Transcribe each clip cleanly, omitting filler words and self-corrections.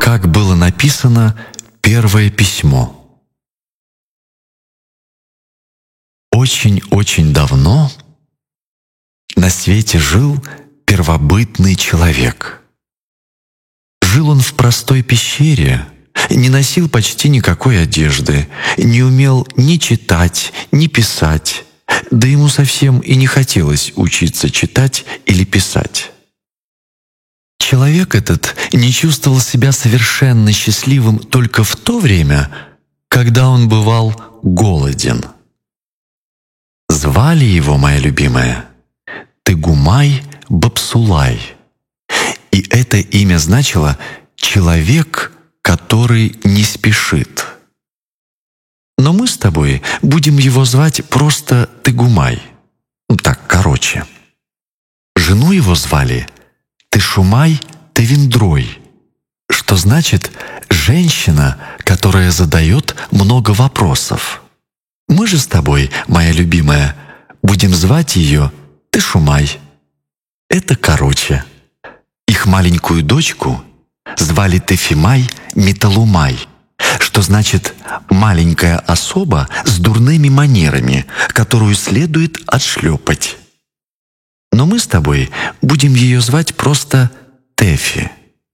как было написано первое письмо. Очень-очень давно на свете жил первобытный человек. Жил он в простой пещере, не носил почти никакой одежды, не умел ни читать, ни писать, да ему совсем и не хотелось учиться читать или писать. Человек этот не чувствовал себя совершенно счастливым только в то время, когда он бывал голоден. Звали его, моя любимая, Тыгумай-Бапсулай, и это имя значило «человек, который не спешит». Но мы с тобой будем его звать просто Тыгумай. Так, короче. Жену его звали Тышумай-Тывендрой, что значит «женщина, которая задает много вопросов». Мы же с тобой, моя любимая, будем звать ее Тышумай. Это короче. Их маленькую дочку звали Тефимай-Металумай, что значит «маленькая особа с дурными манерами, которую следует отшлепать». Но мы с тобой будем ее звать просто Тефи.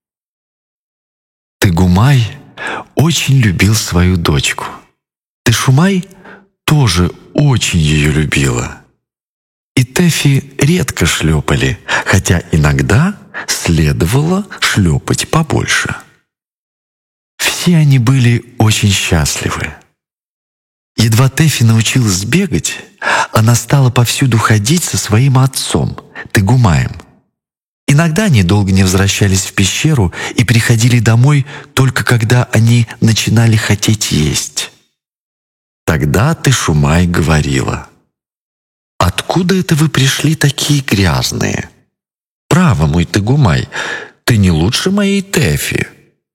Тыгумай очень любил свою дочку. Тышумай тоже очень ее любила. И Тефи редко шлепали, хотя иногда следовало шлепать побольше. Все они были очень счастливы. Едва Тефи научилась бегать, она стала повсюду ходить со своим отцом, Тыгумаем. Иногда они долго не возвращались в пещеру и приходили домой только когда они начинали хотеть есть. Тогда Тышумай говорила: «Откуда это вы пришли такие грязные? Право, мой Тыгумай, ты не лучше моей Тефи».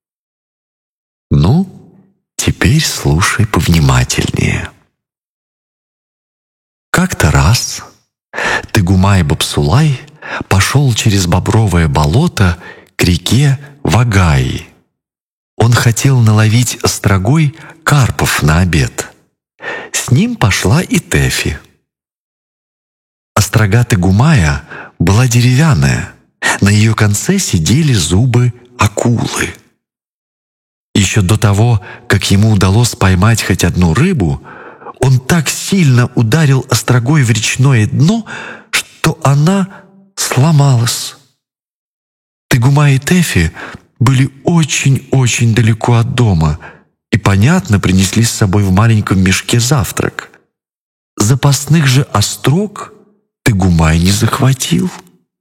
Ну, теперь слушай повнимательнее. Как-то раз Тыгумай-Бапсулай пошел через бобровое болото к реке Вагаи. Он хотел наловить острогой карпов на обед. С ним пошла и Тефи. Острога Тыгумая была деревянная, на ее конце сидели зубы акулы. Еще до того, как ему удалось поймать хоть одну рыбу, он так сильно ударил острогой в речное дно, что она сломалась. Тыгумай и Тефи были очень-очень далеко от дома и, понятно, принесли с собой в маленьком мешке завтрак. Запасных же острог Тыгумай не захватил.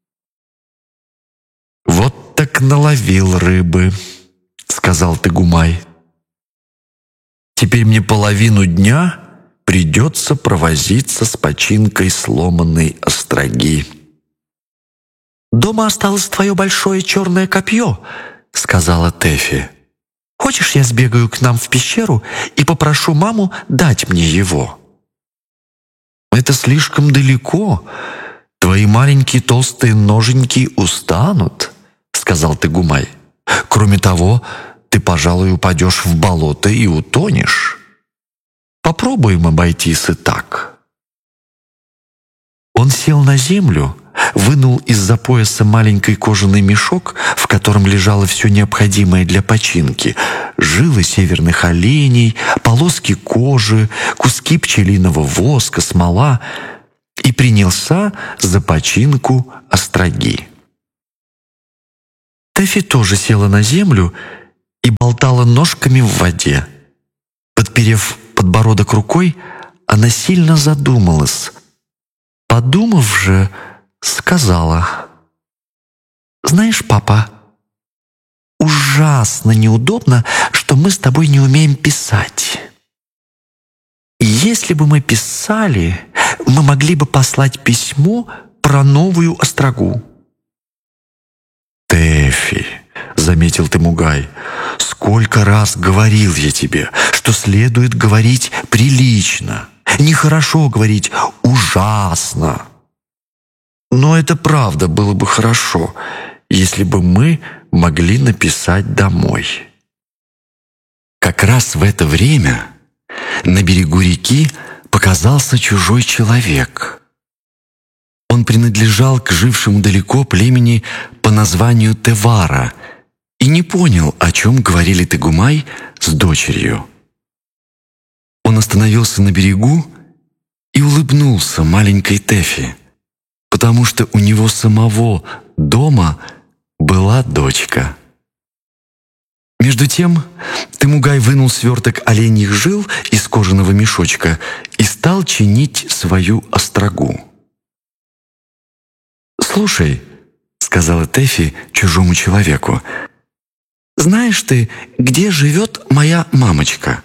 «Вот так наловил рыбы», — сказал Тыгумай. «Теперь мне половину дня придется провозиться с починкой сломанной остроги». «Дома осталось твое большое черное копье», — сказала Тефи. «Хочешь, я сбегаю к нам в пещеру и попрошу маму дать мне его?» «Это слишком далеко. Твои маленькие толстые ноженьки устанут», — сказал Тыгумай. «Кроме того, ты, пожалуй, упадешь в болото и утонешь. Попробуем обойтись и так». Он сел на землю, вынул из-за пояса маленький кожаный мешок, в котором лежало все необходимое для починки: жилы северных оленей, полоски кожи, куски пчелиного воска, смола, и принялся за починку остроги. Тефи тоже села на землю и болтала ножками в воде. Подперев подбородок рукой, она сильно задумалась. Подумав же, сказала: «Знаешь, папа, ужасно неудобно, что мы с тобой не умеем писать. И если бы мы писали, мы могли бы послать письмо про новую острогу». «Тефи», — заметил Тыгумай, — «сколько раз говорил я тебе, что следует говорить прилично, нехорошо говорить ужасно. Но это правда было бы хорошо, если бы мы могли написать домой. Как раз в это время на берегу реки показался чужой человек. Он принадлежал к жившему далеко племени по названию Тевара и не понял, о чем говорили Тегумай с дочерью. Он остановился на берегу и улыбнулся маленькой Тэфи, потому что у него самого дома была дочка. Между тем Темугай вынул сверток оленьих жил из кожаного мешочка и стал чинить свою острогу. «Слушай», — сказала Тэфи чужому человеку, «знаешь ты, где живет моя мамочка?»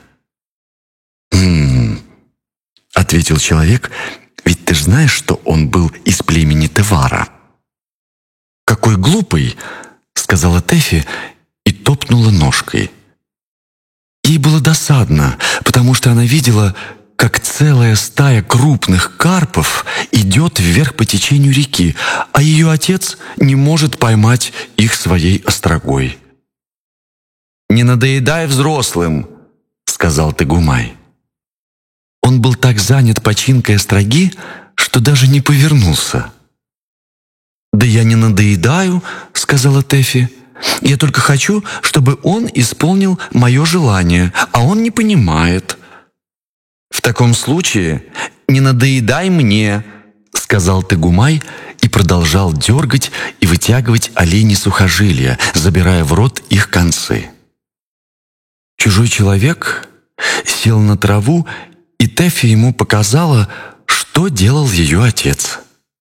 — ответил человек, «ведь ты ж знаешь, что он был из племени Тевара». «Какой глупый!» — сказала Тэфи и топнула ножкой. Ей было досадно, потому что она видела, как целая стая крупных карпов идет вверх по течению реки, а ее отец не может поймать их своей острогой. «Не надоедай взрослым!» — сказал Тегумай. Он был так занят починкой остроги, что даже не повернулся. «Да я не надоедаю», — сказала Тэфи. «Я только хочу, чтобы он исполнил мое желание, а он не понимает». «В таком случае не надоедай мне», — сказал Тегумай и продолжал дергать и вытягивать оленьи сухожилия, забирая в рот их концы. Чужой человек сел на траву, и Тэфи ему показала, что делал ее отец.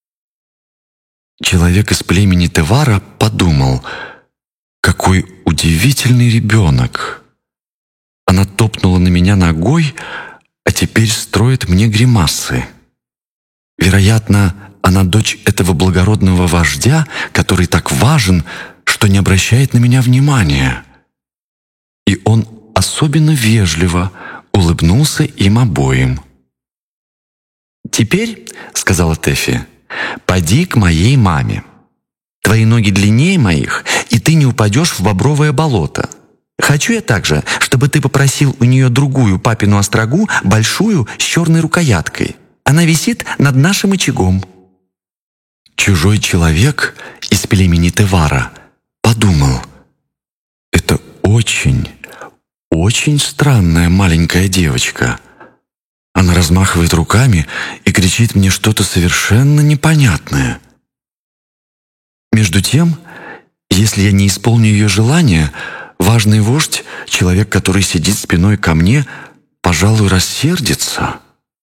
Человек из племени Тевара подумал: «Какой удивительный ребенок! Она топнула на меня ногой, а теперь строит мне гримасы. Вероятно, она дочь этого благородного вождя, который так важен, что не обращает на меня внимания». И он особенно вежливо улыбнулся им обоим. «Теперь, — сказала Тэфи, — поди к моей маме. Твои ноги длиннее моих, и ты не упадешь в бобровое болото. Хочу я также, чтобы ты попросил у нее другую папину острогу, большую, с черной рукояткой. Она висит над нашим очагом». Чужой человек из племени Тевара подумал: «Это очень странная маленькая девочка. Она размахивает руками и кричит мне что-то совершенно непонятное. Между тем, если я не исполню ее желание, важный вождь, человек, который сидит спиной ко мне, пожалуй, рассердится».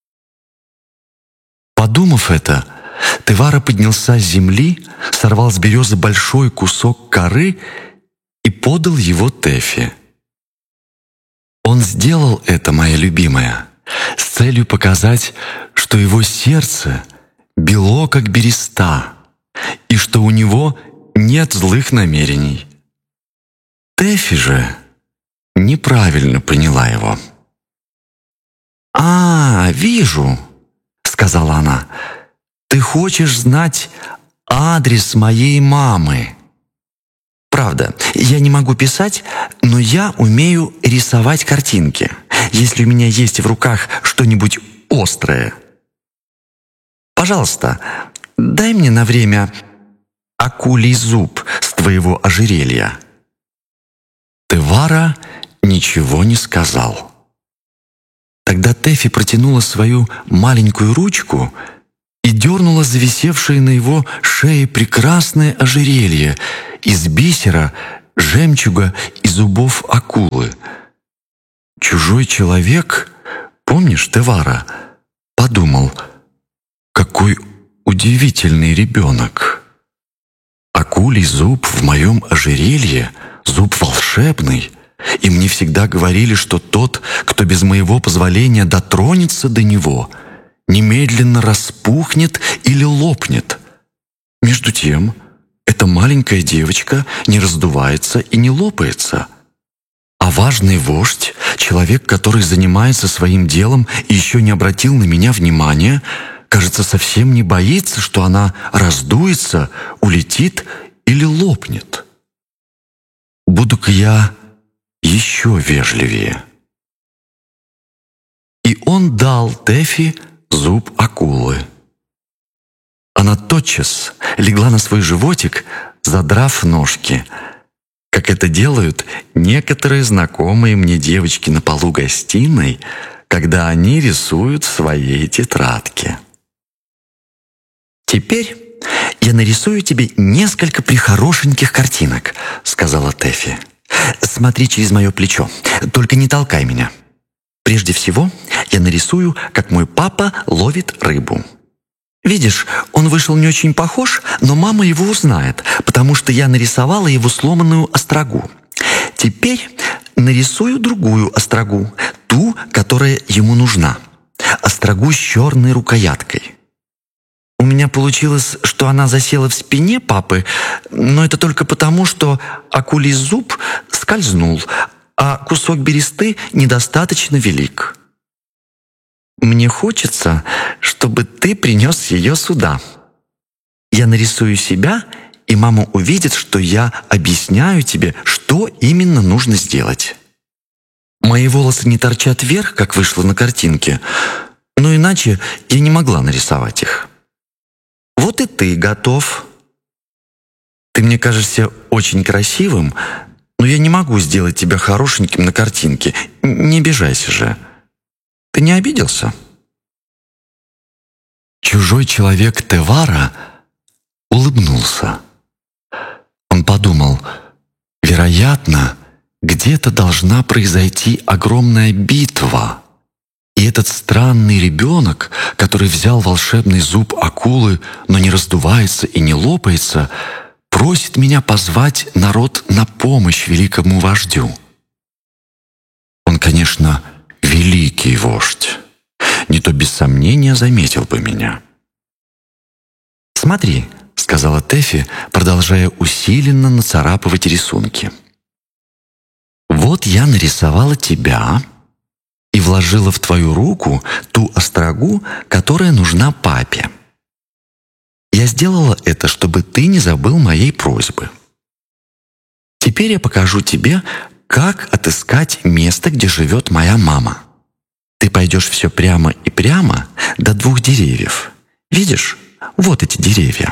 Подумав это, Тевара поднялся с земли, сорвал с березы большой кусок коры и подал его Тэфи. Он сделал это, моя любимая, с целью показать, что его сердце бело, как береста, и что у него нет злых намерений. Тэфи же неправильно поняла его. «Вижу», — сказала она, — «ты хочешь знать адрес моей мамы. Правда, я не могу писать, но я умею рисовать картинки, если у меня есть в руках что-нибудь острое. Пожалуйста, дай мне на время акулий зуб с твоего ожерелья». Тевара ничего не сказал. Тогда Тэфи протянула свою маленькую ручку и дернула зависевшее на его шее прекрасное ожерелье из бисера, жемчуга и зубов акулы. Чужой человек, помнишь, Тевара, подумал: «Какой удивительный ребенок! Акулий зуб в моем ожерелье, зуб волшебный, и мне всегда говорили, что тот, кто без моего позволения дотронется до него, немедленно распухнет или лопнет. Между тем, эта маленькая девочка не раздувается и не лопается. А важный вождь, человек, который занимается своим делом и еще не обратил на меня внимания, кажется, совсем не боится, что она раздуется, улетит или лопнет». буду-ка я еще вежливее». И он дал Тэфи зуб акулы. Она тотчас легла на свой животик, задрав ножки, как это делают некоторые знакомые мне девочки на полу гостиной, когда они рисуют в своей тетрадке. «Теперь я нарисую тебе несколько прихорошеньких картинок», — сказала Тэфи. «Смотри через мое плечо, только не толкай меня. Прежде всего я нарисую, как мой папа ловит рыбу. Видишь, он вышел не очень похож, но мама его узнает, потому что я нарисовала его сломанную острогу. Теперь нарисую другую острогу, ту, которая ему нужна. Острогу с черной рукояткой. У меня получилось, что она засела в спине папы, но это только потому, что акулий зуб скользнул, а кусок бересты недостаточно велик. Мне хочется, чтобы ты принес ее сюда. Я нарисую себя, и мама увидит, что я объясняю тебе, что именно нужно сделать. Мои волосы не торчат вверх, как вышло на картинке, но иначе я не могла нарисовать их. Вот и ты готов. Ты мне кажешься очень красивым, но я не могу сделать тебя хорошеньким на картинке. Не обижайся же. Ты не обиделся?» Чужой человек Тевара улыбнулся. Он подумал, вероятно, где-то должна произойти огромная битва, и этот странный ребенок, который взял волшебный зуб акулы, но не раздувается и не лопается, просит меня позвать народ на помощь великому вождю. Он, конечно, великий вождь, не то без сомнения заметил бы меня. «Смотри», — сказала Тэфи, продолжая усиленно нацарапывать рисунки. «Вот я нарисовала тебя и вложила в твою руку ту острогу, которая нужна папе. Я сделала это, чтобы ты не забыл моей просьбы. Теперь я покажу тебе, как отыскать место, где живет моя мама. Ты пойдешь все прямо и прямо до 2 деревьев. Видишь, вот эти деревья.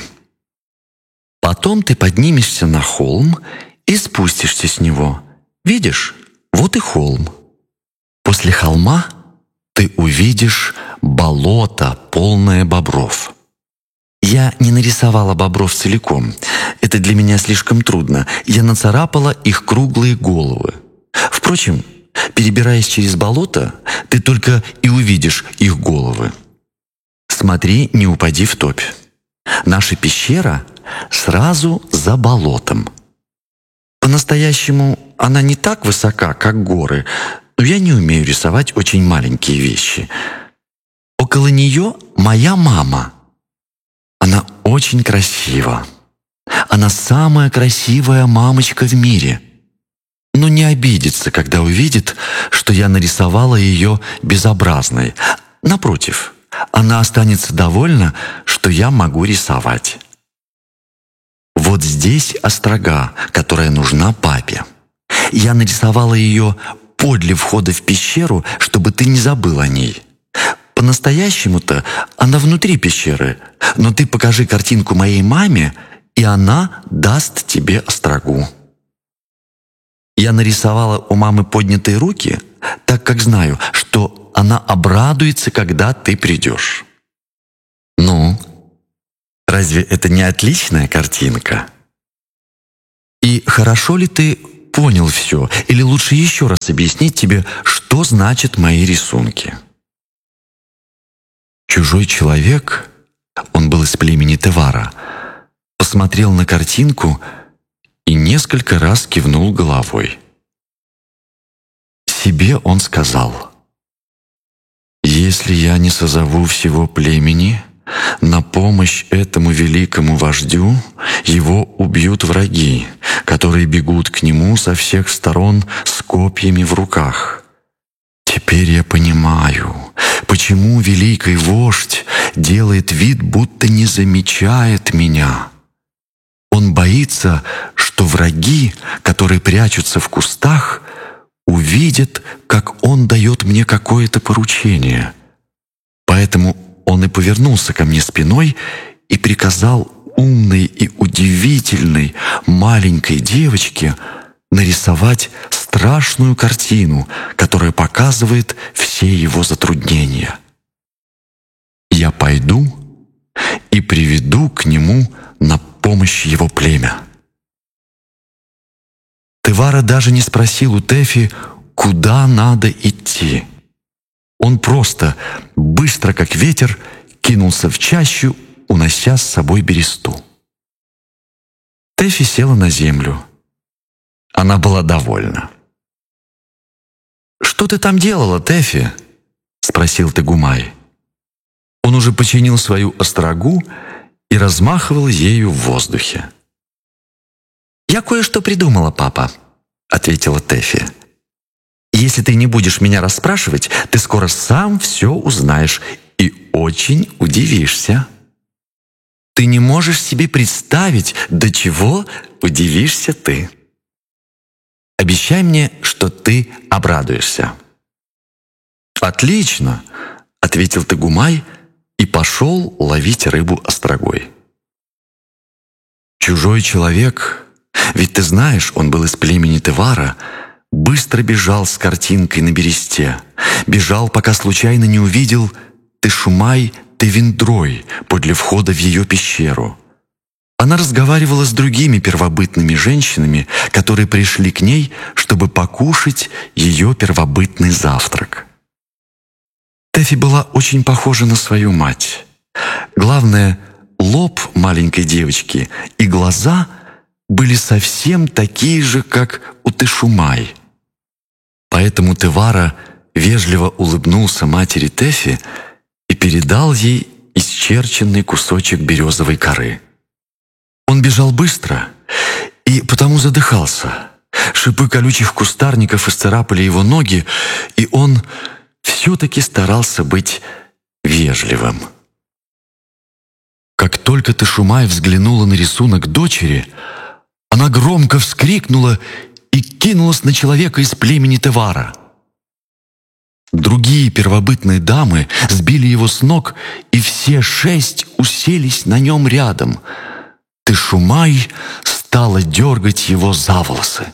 Потом ты поднимешься на холм и спустишься с него. Видишь, вот и холм. После холма ты увидишь болото, полное бобров. Я не нарисовала бобров целиком. Это для меня слишком трудно. Я нацарапала их круглые головы. Впрочем, перебираясь через болото, ты только и увидишь их головы. Смотри, не упади в топь. Наша пещера сразу за болотом. По-настоящему она не так высока, как горы, но я не умею рисовать очень маленькие вещи. Около нее моя мама. Она очень красива. Она самая красивая мамочка в мире. Но не обидится, когда увидит, что я нарисовала ее безобразной. Напротив, она останется довольна, что я могу рисовать. Вот здесь острога, которая нужна папе. Я нарисовала ее подле входа в пещеру, чтобы ты не забыл о ней. По-настоящему-то она внутри пещеры, но ты покажи картинку моей маме, и она даст тебе острогу. Я нарисовала у мамы поднятые руки, так как знаю, что она обрадуется, когда ты придешь. Ну, разве это не отличная картинка? И хорошо ли ты понял все, или лучше еще раз объяснить тебе, что значат мои рисунки? Чужой человек, он был из племени Тевара, посмотрел на картинку и несколько раз кивнул головой. Себе он сказал: «Если я не созову всего племени на помощь этому великому вождю, его убьют враги, которые бегут к нему со всех сторон с копьями в руках. Теперь я понимаю, почему великий вождь делает вид, будто не замечает меня. Он боится, что враги, которые прячутся в кустах, увидят, как он дает мне какое-то поручение. Поэтому он и повернулся ко мне спиной и приказал умной и удивительной маленькой девочке нарисовать страшную картину, которая показывает все его затруднения. Я пойду и приведу к нему на помощь его племя. Тевара даже не спросил у Тэфи, куда надо идти. Он просто, быстро как ветер, кинулся в чащу, унося с собой бересту. Тэфи села на землю. Она была довольна. «Что ты там делала, Тэфи?» — спросил Тегумай. Он уже починил свою острогу и размахивал ею в воздухе. «Я кое-что придумала, папа», — ответила Тэфи. «Если ты не будешь меня расспрашивать, ты скоро сам все узнаешь и очень удивишься. Ты не можешь себе представить, до чего удивишься ты. Обещай мне, что ты обрадуешься». «Отлично», — ответил Тегумай и пошел ловить рыбу острогой. Чужой человек, ведь ты знаешь, он был из племени Тевара, быстро бежал с картинкой на бересте, бежал, пока случайно не увидел Тешумай Тевиндрой подле входа в ее пещеру. Она разговаривала с другими первобытными женщинами, которые пришли к ней, чтобы покушать ее первобытный завтрак. Тэфи была очень похожа на свою мать. Главное, лоб маленькой девочки и глаза были совсем такие же, как у Тешумай. Поэтому Тевара вежливо улыбнулся матери Тэфи и передал ей исчерченный кусочек березовой коры. Он бежал быстро и потому задыхался. Шипы колючих кустарников исцарапали его ноги, и он все-таки старался быть вежливым. Как только Тешумай взглянула на рисунок дочери, она громко вскрикнула и кинулась на человека из племени Тевара. Другие первобытные дамы сбили его с ног, и все 6 уселись на нем рядом. Тешумай стала дергать его за волосы.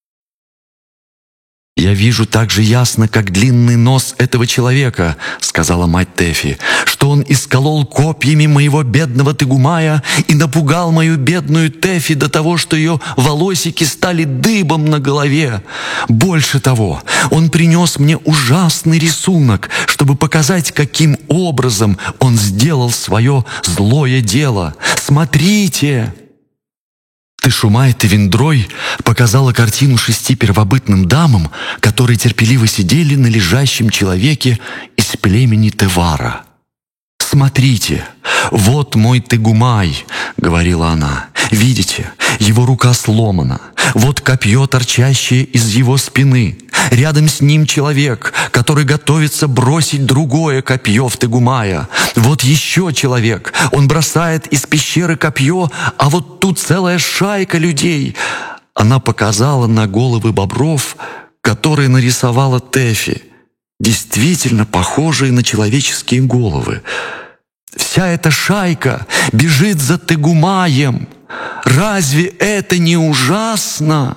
«Я вижу так же ясно, как длинный нос этого человека», — сказала мать Тэфи, «что он исколол копьями моего бедного Тегумая и напугал мою бедную Тэфи до того, что ее волосики стали дыбом на голове. Больше того, он принес мне ужасный рисунок, чтобы показать, каким образом он сделал свое злое дело. Смотрите!» Тешумай Тевиндрой показала картину 6 первобытным дамам, которые терпеливо сидели на лежащем человеке из племени Тевара. «Смотрите, вот мой Тегумай», — говорила она. «Видите, его рука сломана, вот копье, торчащее из его спины. Рядом с ним человек, который готовится бросить другое копье в Тегумая. Вот еще человек, он бросает из пещеры копье, а вот тут целая шайка людей». Она показала на головы бобров, которые нарисовала Тэфи, действительно похожие на человеческие головы. «Вся эта шайка бежит за Тегумаем. Разве это не ужасно?»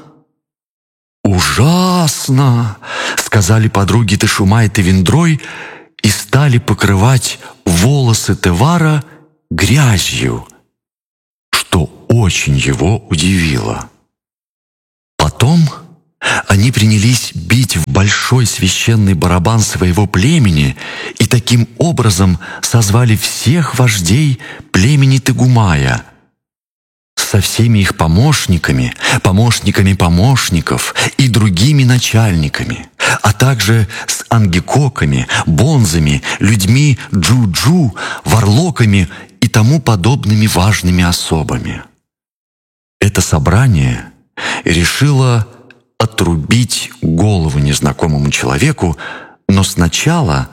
«Ужасно!» — сказали подруги Тешумай Тевиндрой и стали покрывать волосы Тевара грязью, что очень его удивило. Потом они принялись бить в большой священный барабан своего племени и таким образом созвали всех вождей племени Тегумая со всеми их помощниками, помощниками помощников и другими начальниками, а также с ангекоками, бонзами, людьми джуджу, варлоками и тому подобными важными особами. Это собрание решило отрубить голову незнакомому человеку, но сначала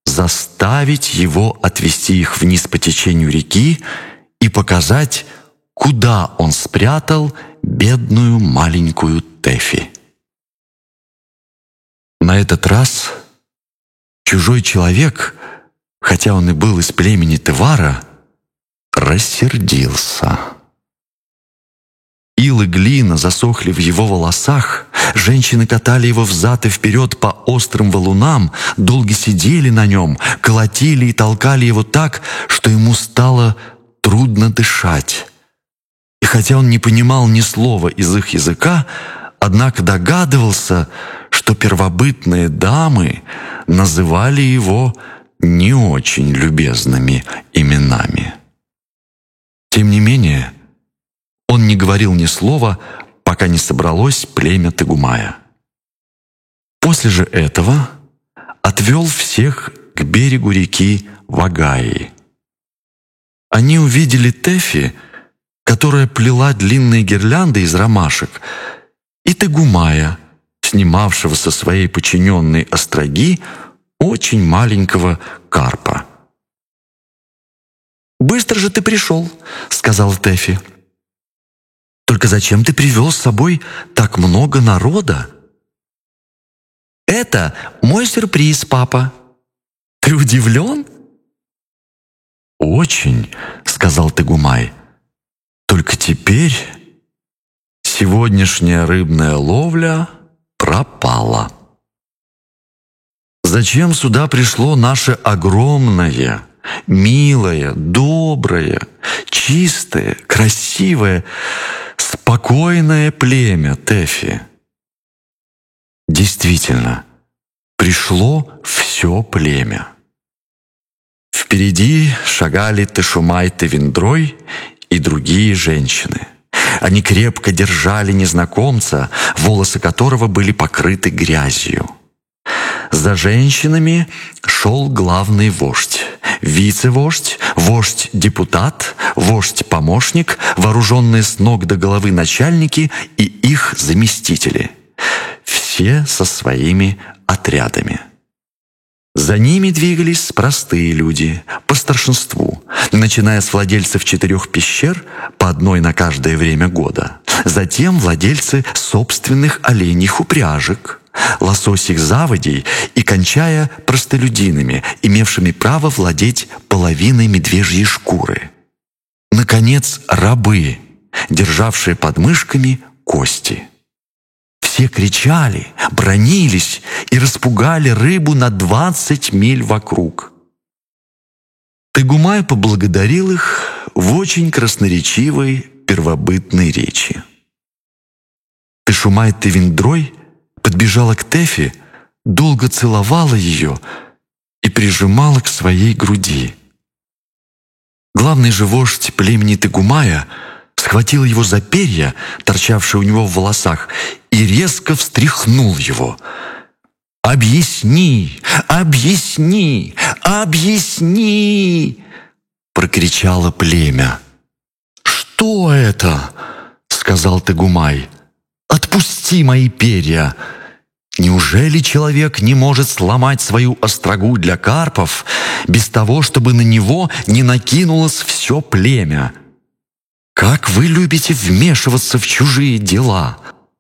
заставить его отвести их вниз по течению реки и показать куда он спрятал бедную маленькую Тэфи. На этот раз чужой человек, хотя он и был из племени Тевара, рассердился. Ил и глина засохли в его волосах, женщины катали его взад и вперед по острым валунам, долго сидели на нем, колотили и толкали его так, что ему стало трудно дышать. И хотя он не понимал ни слова из их языка, однако догадывался, что первобытные дамы называли его не очень любезными именами. Тем не менее, он не говорил ни слова, пока не собралось племя Тегумая. После же этого отвел всех к берегу реки Вагаи. Они увидели Тэфи, которая плела длинные гирлянды из ромашек, и Тегумая, снимавшего со своей подчиненной остроги очень маленького карпа. «Быстро же ты пришел», — сказал Тэфи. «Только зачем ты привел с собой так много народа?» «Это мой сюрприз, папа. Ты удивлен?» «Очень», — сказал Тегумай. «Только теперь сегодняшняя рыбная ловля пропала. Зачем сюда пришло наше огромное, милое, доброе, чистое, красивое, спокойное племя Тэфи?» Действительно, пришло все племя. Впереди шагали Тешумай Тевиндрой и другие женщины. Они крепко держали незнакомца, волосы которого были покрыты грязью. За женщинами шел главный вождь, вице-вождь, вождь-депутат, вождь-помощник, вооруженные с ног до головы начальники и их заместители. Все со своими отрядами. За ними двигались простые люди, по старшинству, начиная с владельцев 4 пещер, по одной на каждое время года, затем владельцы собственных оленьих упряжек, лососих заводей и кончая простолюдинами, имевшими право владеть половиной медвежьей шкуры. Наконец, рабы, державшие под мышками кости. Все кричали, бранились и распугали рыбу на 20 миль вокруг. Тегумай поблагодарил их в очень красноречивой первобытной речи. Тешумай Тевиндрой подбежала к Тэфи, долго целовала ее и прижимала к своей груди. Главный же вождь племени Тегумая схватил его за перья, торчавшие у него в волосах, и резко встряхнул его. «Объясни! Объясни! Объясни!» — прокричало племя. «Что это?» — сказал Тегумай. «Отпусти мои перья! Неужели человек не может сломать свою острогу для карпов без того, чтобы на него не накинулось все племя? Как вы любите вмешиваться в чужие дела!»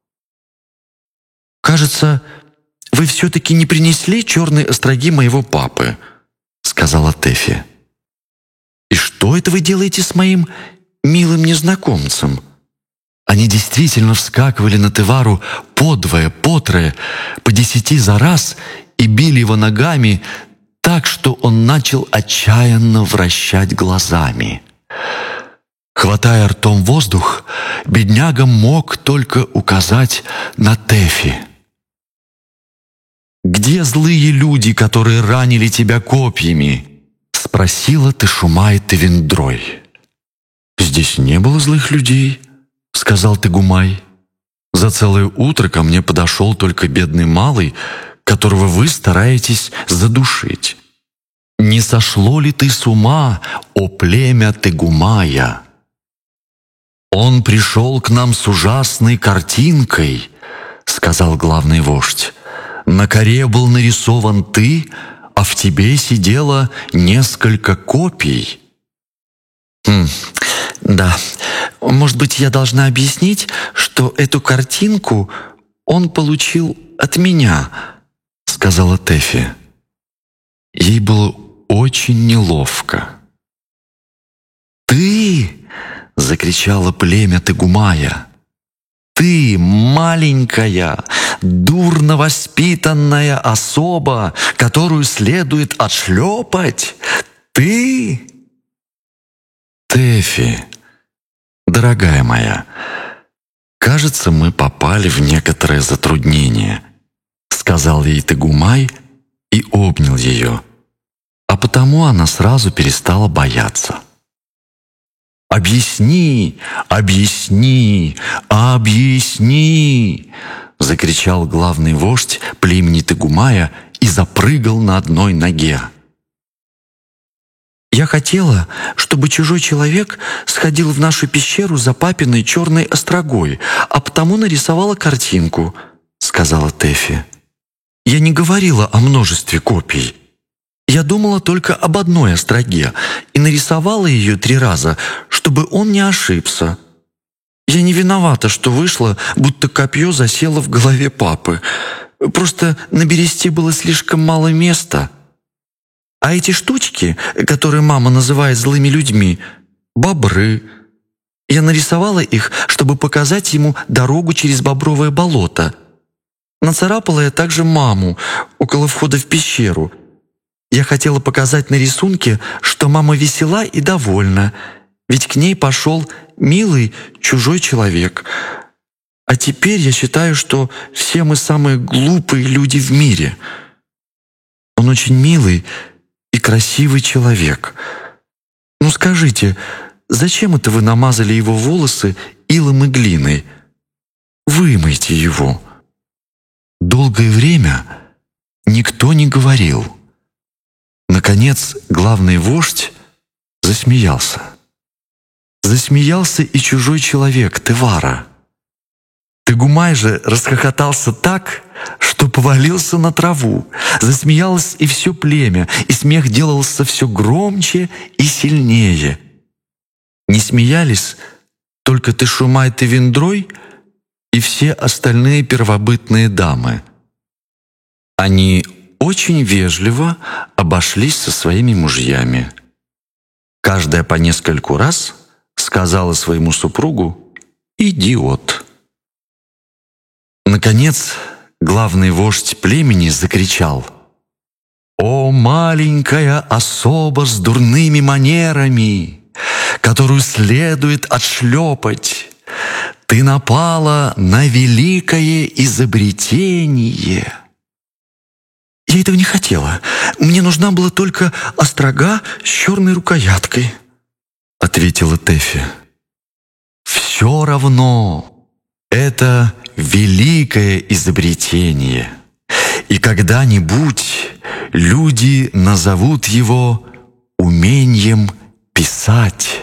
«Кажется, вы все-таки не принесли черные остроги моего папы», — сказала Тэфи. «И что это вы делаете с моим милым незнакомцем?» Они действительно вскакивали на Тевару подвое, потрое, по 10 за раз и били его ногами так, что он начал отчаянно вращать глазами. Хватая ртом воздух, бедняга мог только указать на Тэфи. «Где злые люди, которые ранили тебя копьями?» — спросила Тешумай Тевиндрой. «Здесь не было злых людей», — сказал Тегумай. «За целое утро ко мне подошел только бедный малый, которого вы стараетесь задушить. Не сошло ли ты с ума, о племя Тегумая? Он пришел к нам с ужасной картинкой», — сказал главный вождь. «На коре был нарисован ты, а в тебе сидело несколько копий». «Да, может быть, я должна объяснить, что эту картинку он получил от меня», — сказала Тэфи. Ей было очень неловко. «Ты!» — закричало племя Тегумая. «Ты, маленькая, дурно воспитанная особа, которую следует отшлепать! Ты!» «Тэфи, дорогая моя, кажется, мы попали в некоторое затруднение», — сказал ей Тегумай и обнял ее, а потому она сразу перестала бояться. «Объясни, объясни, объясни!» — закричал главный вождь племени Тегумая и запрыгал на одной ноге. «Я хотела, чтобы чужой человек сходил в нашу пещеру за папиной черной острогой, а потому нарисовала картинку», — сказала Тэфи. «Я не говорила о множестве копий. Я думала только об одной остроге и нарисовала ее 3 раза, чтобы он не ошибся. Я не виновата, что вышло, будто копье засело в голове папы. Просто на бересте было слишком мало места. А эти штучки, которые мама называет злыми людьми, бобры. Я нарисовала их, чтобы показать ему дорогу через бобровое болото. Нацарапала я также маму около входа в пещеру. Я хотела показать на рисунке, что мама весела и довольна, ведь к ней пошел милый чужой человек. А теперь я считаю, что все мы самые глупые люди в мире. Он очень милый и красивый человек. Ну скажите, зачем это вы намазали его волосы илом и глиной? Вымойте его». Долгое время никто не говорил. Наконец, главный вождь засмеялся. Засмеялся и чужой человек, Тевара. Тегумай же расхохотался так, что повалился на траву. Засмеялось и все племя, и смех делался все громче и сильнее. Не смеялись только Тешумай Тевиндрой и все остальные первобытные дамы. Они очень вежливо обошлись со своими мужьями. Каждая по нескольку раз сказала своему супругу «идиот». Наконец, главный вождь племени закричал: «О, маленькая особа с дурными манерами, которую следует отшлепать! Ты напала на великое изобретение!» «Я этого не хотела. Мне нужна была только острога с черной рукояткой», — ответила Тэфи. «Все равно это великое изобретение, и когда-нибудь люди назовут его умением писать.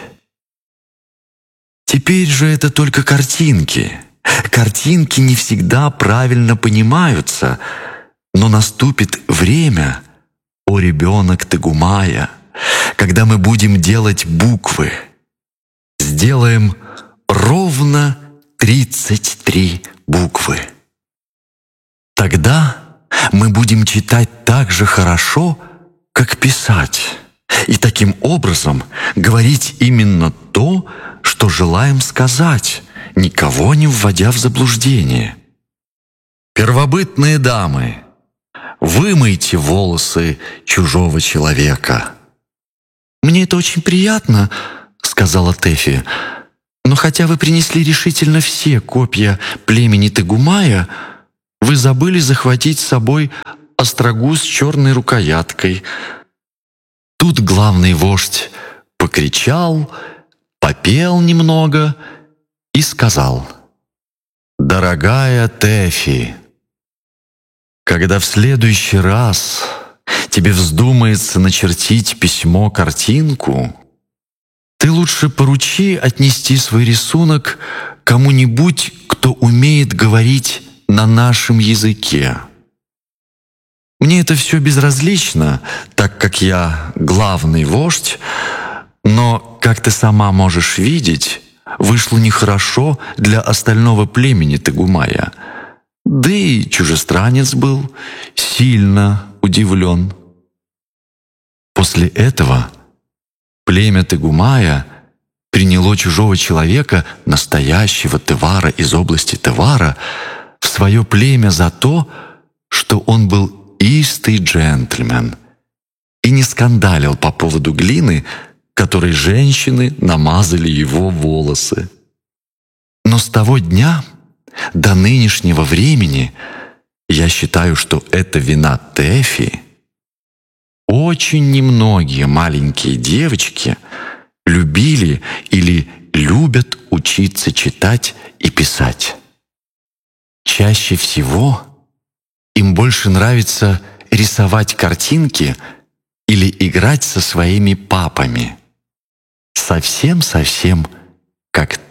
Теперь же это только картинки. Картинки не всегда правильно понимаются, но наступит время, о ребенок Тегумая, когда мы будем делать буквы. Сделаем ровно 33 буквы. Тогда мы будем читать так же хорошо, как писать, и таким образом говорить именно то, что желаем сказать, никого не вводя в заблуждение. Первобытные дамы, вымойте волосы чужого человека». «Мне это очень приятно», — сказала Тэфи, «но хотя вы принесли решительно все копья племени Тегумая, вы забыли захватить с собой острогу с черной рукояткой». Тут главный вождь покричал, попел немного и сказал: «Дорогая Тэфи, когда в следующий раз тебе вздумается начертить письмо-картинку, ты лучше поручи отнести свой рисунок кому-нибудь, кто умеет говорить на нашем языке. Мне это все безразлично, так как я главный вождь, но, как ты сама можешь видеть, вышло нехорошо для остального племени Тегумая. Да и чужестранец был сильно удивлен. После этого племя Тегумая приняло чужого человека, настоящего Тевара из области Тевара, в свое племя за то, что он был истый джентльмен и не скандалил по поводу глины, которой женщины намазали его волосы. Но с того дня до нынешнего времени я считаю, что это вина Тэфи. Очень немногие маленькие девочки любили или любят учиться читать и писать. Чаще всего им больше нравится рисовать картинки или играть со своими папами. Совсем-совсем как